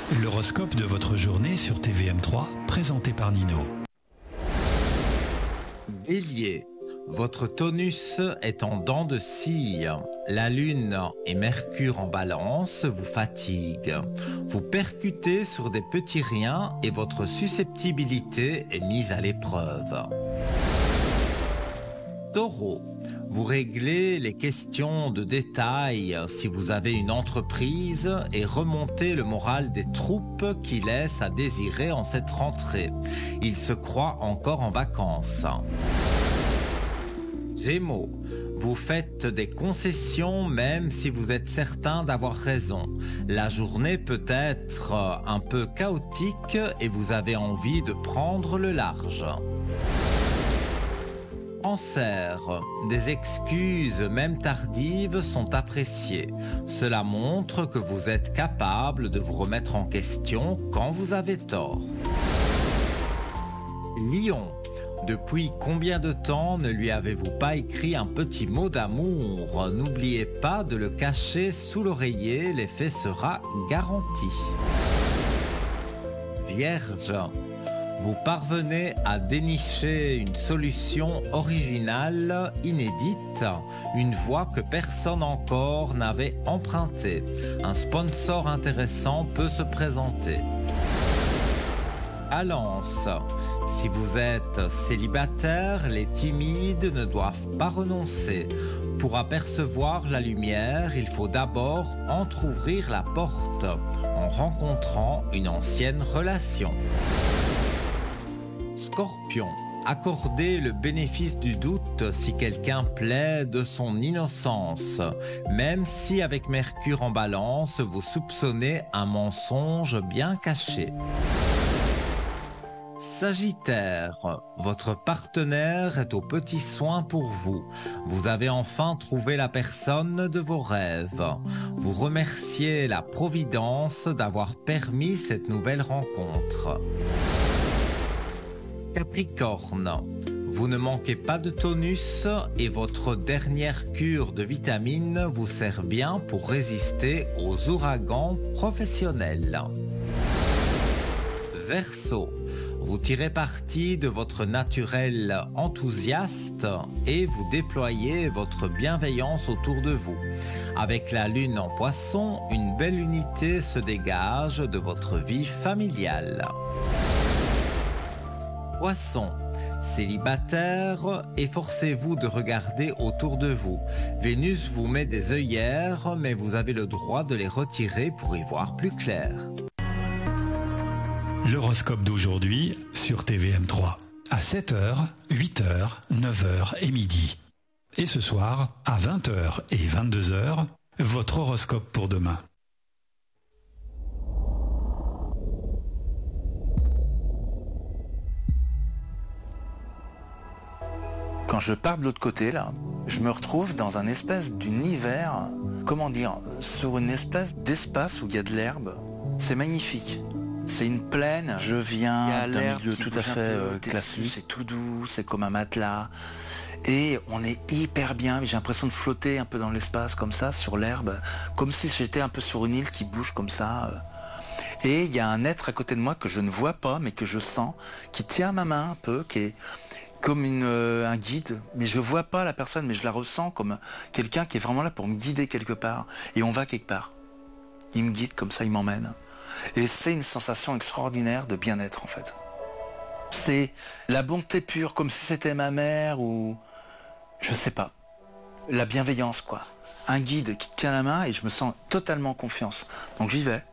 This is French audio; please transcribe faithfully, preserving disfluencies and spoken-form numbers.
L'horoscope de votre journée sur T V M trois, présenté par Nino. Bélier, votre tonus est en dents de scie. La lune et Mercure en balance vous fatiguent. Vous percutez sur des petits riens et votre susceptibilité est mise à l'épreuve. Taureau, vous réglez les questions de détail si vous avez une entreprise et remontez le moral des troupes qui laissent à désirer en cette rentrée. Ils se croient encore en vacances. Gémeaux, vous faites des concessions même si vous êtes certain d'avoir raison. La journée peut être un peu chaotique et vous avez envie de prendre le large. Cancer, des excuses, même tardives, sont appréciées. Cela montre que vous êtes capable de vous remettre en question quand vous avez tort. Lion, depuis combien de temps ne lui avez-vous pas écrit un petit mot d'amour? N'oubliez pas de le cacher sous l'oreiller, l'effet sera garanti. Vierge, vous parvenez à dénicher une solution originale, inédite, une voie que personne encore n'avait empruntée. Un sponsor intéressant peut se présenter. Balance, si vous êtes célibataire, les timides ne doivent pas renoncer. Pour apercevoir la lumière, il faut d'abord entrouvrir la porte en rencontrant une ancienne relation. Scorpion, accordez le bénéfice du doute si quelqu'un plaide de son innocence, même si avec Mercure en balance, vous soupçonnez un mensonge bien caché. Sagittaire, votre partenaire est aux petits soins pour vous. Vous avez enfin trouvé la personne de vos rêves. Vous remerciez la Providence d'avoir permis cette nouvelle rencontre. Capricorne, vous ne manquez pas de tonus et votre dernière cure de vitamines vous sert bien pour résister aux ouragans professionnels. Verseau, vous tirez parti de votre naturel enthousiaste et vous déployez votre bienveillance autour de vous. Avec la lune en poisson, une belle unité se dégage de votre vie familiale. Poisson, célibataire, efforcez-vous de regarder autour de vous. Vénus vous met des œillères, mais vous avez le droit de les retirer pour y voir plus clair. L'horoscope d'aujourd'hui sur T V M trois. À sept heures, huit heures, neuf heures et midi. Et ce soir, à vingt heures et vingt-deux heures, votre horoscope pour demain. Quand je pars de l'autre côté, là, je me retrouve dans un espèce d'univers, comment dire, sur une espèce d'espace où il y a de l'herbe. C'est magnifique. C'est une plaine, je viens d'un milieu tout à fait euh, classique, c'est tout doux, c'est comme un matelas. Et on est hyper bien, j'ai l'impression de flotter un peu dans l'espace comme ça, sur l'herbe, comme si j'étais un peu sur une île qui bouge comme ça. Et il y a un être à côté de moi que je ne vois pas, mais que je sens, qui tient ma main un peu, qui est comme une, euh, un guide, mais je vois pas la personne, mais je la ressens comme quelqu'un qui est vraiment là pour me guider quelque part. Et on va quelque part. Il me guide comme ça, il m'emmène. Et c'est une sensation extraordinaire de bien-être en fait. C'est la bonté pure, comme si c'était ma mère ou... je sais pas. La bienveillance quoi. Un guide qui te tient la main et je me sens totalement confiance. Donc j'y vais.